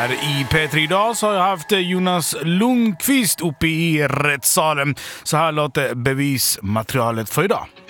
Här i P3 idag så har jag haft Jonas Lundqvist uppe i rättssalen. Så här låter bevismaterialet för idag.